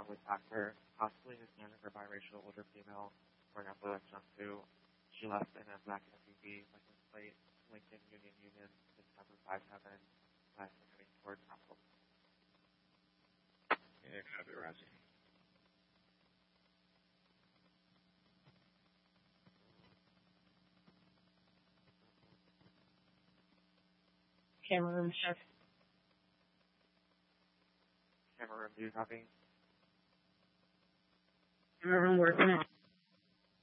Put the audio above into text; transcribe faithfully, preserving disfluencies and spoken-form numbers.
with actor, possibly Hispanic or biracial older female, for example, like jumpsuit. She left in a black S U V, license plate, Lincoln Union Union, six seven five seven, last heading towards Apple. Yeah, copy, Rosie. Camera room chef. Camera room, do you copy? Camera room working.